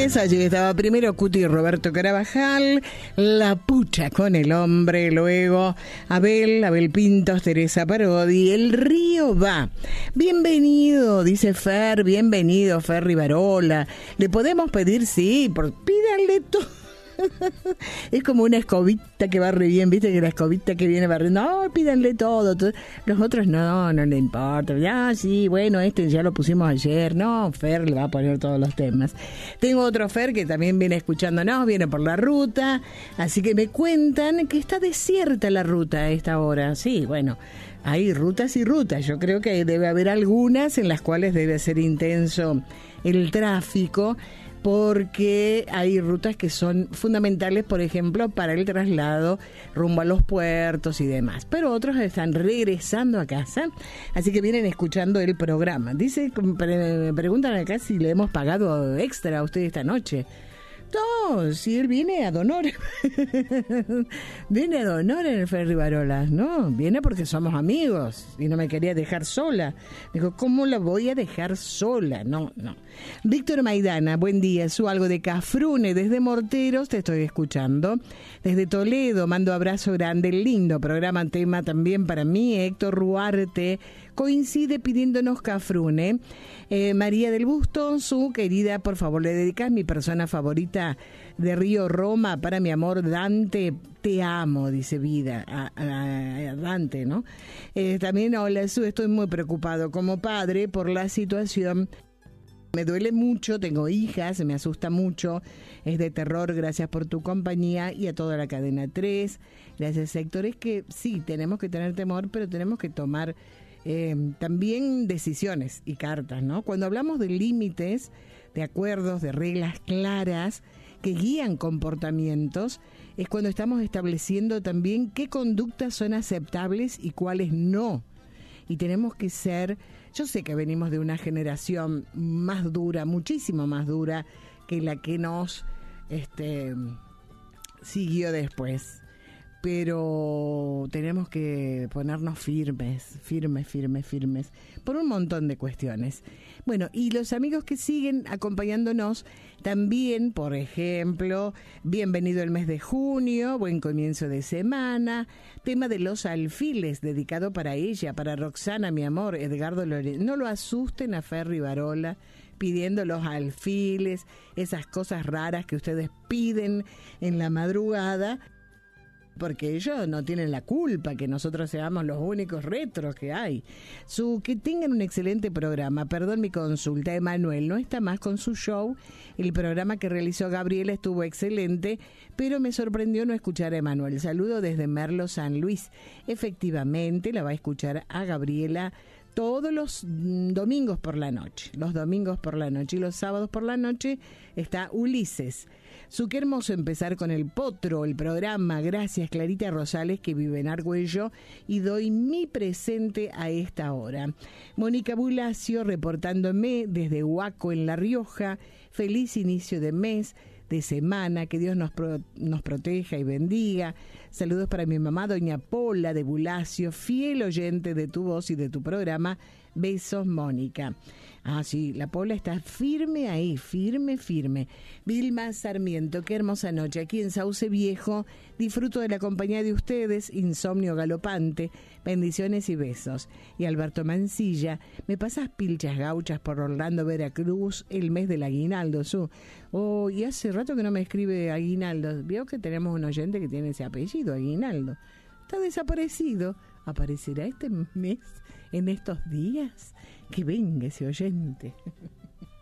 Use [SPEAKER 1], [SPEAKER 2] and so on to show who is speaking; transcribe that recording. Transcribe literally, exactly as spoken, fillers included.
[SPEAKER 1] Valdés, allí estaba primero Cuti Roberto Carabajal, La Pucha con el Hombre, luego Abel, Abel Pintos, Teresa Parodi, El Río Va. Bienvenido, dice Fer, bienvenido Fer Rivarola. ¿Le podemos pedir? Sí, por, pídanle todo. Es como una escobita que barre bien, viste que la escobita que viene barriendo, no, pídanle todo, todo. Los otros no, no le importa, ya sí, bueno, este ya lo pusimos ayer, no, Fer le va a poner todos los temas. Tengo otro Fer que también viene escuchándonos, viene por la ruta, así que me cuentan que está desierta la ruta a esta hora. Sí, bueno, hay rutas y rutas, yo creo que debe haber algunas en las cuales debe ser intenso el tráfico, porque hay rutas que son fundamentales, por ejemplo, para el traslado rumbo a los puertos y demás. Pero otros están regresando a casa, así que vienen escuchando el programa. Dice, me preguntan acá si le hemos pagado extra a usted esta noche. No, si él viene ad honor. Viene ad honor en el Fer Rivarola, ¿no? Viene porque somos amigos y no me quería dejar sola. Dijo, ¿cómo la voy a dejar sola? No, no. Víctor Maidana, buen día. Su algo de Cafrune, desde Morteros, te estoy escuchando. Desde Toledo, mando abrazo grande. Lindo programa, tema también para mí. Héctor Ruarte coincide pidiéndonos Cafrune. Eh, María del Busto, su querida, por favor, le dedicas mi persona favorita de Río Roma para mi amor Dante, te amo, dice Vida, a, a, a Dante, ¿no? Eh, también, hola, Su, estoy muy preocupado como padre por la situación. Me duele mucho, tengo hijas, me asusta mucho, es de terror, gracias por tu compañía y a toda la cadena tres. Gracias, Héctor. Es que sí, tenemos que tener temor, pero tenemos que tomar Eh, también decisiones y cartas, ¿no? Cuando hablamos de límites, de acuerdos, de reglas claras que guían comportamientos, es cuando estamos estableciendo también qué conductas son aceptables y cuáles no. Y tenemos que ser, yo sé que venimos de una generación más dura, muchísimo más dura que la que nos este, siguió después. Pero tenemos que ponernos firmes, firmes, firmes, firmes, por un montón de cuestiones. Bueno, y los amigos que siguen acompañándonos también, por ejemplo, bienvenido el mes de junio, buen comienzo de semana, tema de los alfiles, dedicado para ella, para Roxana, mi amor, Edgardo Lorenzo. No lo asusten a Fer Rivarola pidiendo los alfiles, esas cosas raras que ustedes piden en la madrugada, porque ellos no tienen la culpa que nosotros seamos los únicos retros que hay. Su, que tengan un excelente programa. Perdón mi consulta, Emanuel no está más con su show. El programa que realizó Gabriela estuvo excelente, pero me sorprendió no escuchar a Emanuel. Saludo desde Merlo, San Luis. Efectivamente, la va a escuchar a Gabriela todos los domingos por la noche. Los domingos por la noche y los sábados por la noche está Ulises. Su, qué hermoso empezar con el potro, el programa. Gracias, Clarita Rosales, que vive en Argüello, y doy mi presente a esta hora. Mónica Bulacio, reportándome desde Huaco, en La Rioja. Feliz inicio de mes, de semana, que Dios nos, pro, nos proteja y bendiga. Saludos para mi mamá, doña Pola de Bulacio, fiel oyente de tu voz y de tu programa. Besos, Mónica. Ah, sí, la Pola está firme ahí, firme, firme. Vilma Sarmiento, qué hermosa noche. Aquí en Sauce Viejo, disfruto de la compañía de ustedes, insomnio galopante, bendiciones y besos. Y Alberto Mancilla, me pasas pilchas gauchas por Orlando, Veracruz, el mes del aguinaldo, su. Oh, y hace rato que no me escribe Aguinaldo. Veo que tenemos un oyente que tiene ese apellido, Aguinaldo. Está desaparecido. ¿Aparecerá este mes, en estos días? Que venga ese oyente.